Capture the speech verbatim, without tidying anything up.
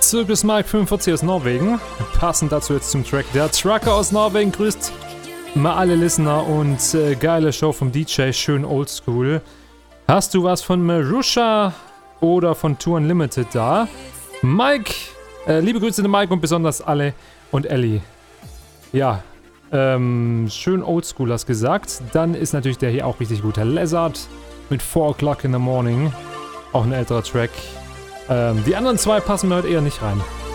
Circus Mike fünfundvierzig aus Norwegen. Passend dazu jetzt zum Track. Der Trucker aus Norwegen grüßt mal alle Listener und äh, geile Show vom D J, schön oldschool. Hast du was von Marusha oder von Tour Unlimited da? Mike, äh, liebe Grüße an Mike und besonders alle und Ellie. Ja, ähm, schön oldschool hast gesagt. Dann ist natürlich der hier auch richtig gut. Der Lizard mit four o'clock in the morning. Auch ein älterer Track. Ähm, die anderen zwei passen mir heute eher nicht rein.